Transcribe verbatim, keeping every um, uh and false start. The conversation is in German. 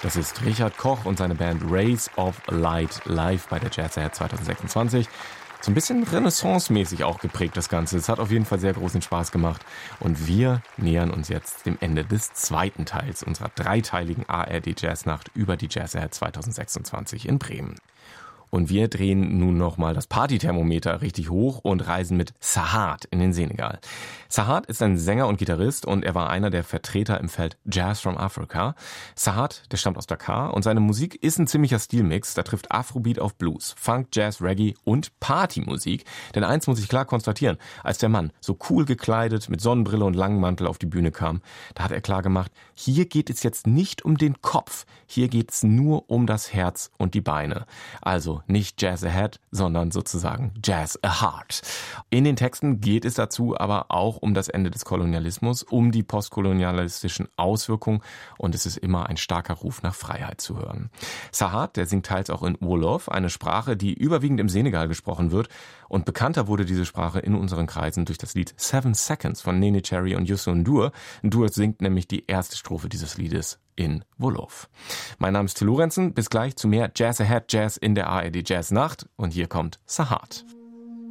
Das ist Richard Koch und seine Band Rays of Light live bei der Jazz Ahead zwanzig sechsundzwanzig. So ein bisschen renaissance-mäßig auch geprägt das Ganze. Es hat auf jeden Fall sehr großen Spaß gemacht. Und wir nähern uns jetzt dem Ende des zweiten Teils unserer dreiteiligen A R D Jazznacht über die Jazz Ahead zwanzig sechsundzwanzig in Bremen. Und wir drehen nun nochmal das Partythermometer richtig hoch und reisen mit Sahad in den Senegal. Sahad ist ein Sänger und Gitarrist und er war einer der Vertreter im Feld Jazz from Africa. Sahad, der stammt aus Dakar und seine Musik ist ein ziemlicher Stilmix. Da trifft Afrobeat auf Blues, Funk, Jazz, Reggae und Partymusik. Denn eins muss ich klar konstatieren, als der Mann so cool gekleidet mit Sonnenbrille und langem Mantel auf die Bühne kam, da hat er klar gemacht, hier geht es jetzt nicht um den Kopf, hier geht es nur um das Herz und die Beine. Also nicht Jazz Ahead, sondern sozusagen Jazz a Heart. In den Texten geht es dazu aber auch um das Ende des Kolonialismus, um die postkolonialistischen Auswirkungen und es ist immer ein starker Ruf nach Freiheit zu hören. Sahad, der singt teils auch in Wolof, eine Sprache, die überwiegend im Senegal gesprochen wird und bekannter wurde diese Sprache in unseren Kreisen durch das Lied Seven Seconds von Nene Cherry und Youssou N'Dour. N'Dour singt nämlich die erste Strophe dieses Liedes in Wolof. Mein Name ist Till Lorenzen, bis gleich zu mehr Jazz Ahead Jazz in der A R D Jazz Nacht und hier kommt Sahad.